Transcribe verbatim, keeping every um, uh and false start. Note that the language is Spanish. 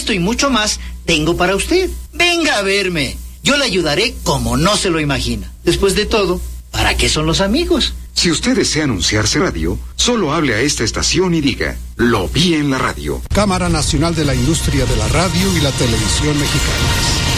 Esto y mucho más tengo para usted. Venga a verme. Yo le ayudaré como no se lo imagina. Después de todo, ¿para qué son los amigos? Si usted desea anunciarse radio, solo hable a esta estación y diga, lo vi en la radio. Cámara Nacional de la Industria de la Radio y la Televisión Mexicanas.